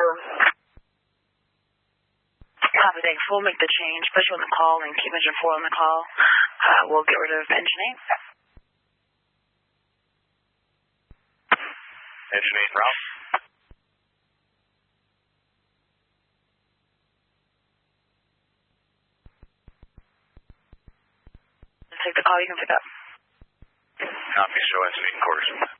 Copy, thanks. We'll make the change, put you on the call, and keep engine 4 on the call. We'll get rid of engine 8. Engine 8 route. Take the call, you can pick up. Copy, show engine 8 in quarters.